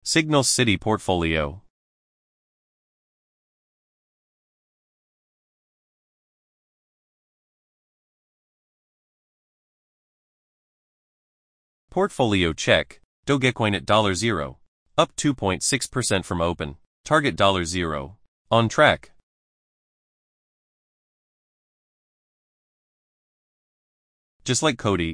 Signal City Portfolio. Portfolio check. Dogecoin at $0. Up 2.6% from open. Target $0. On track. Just like Cody,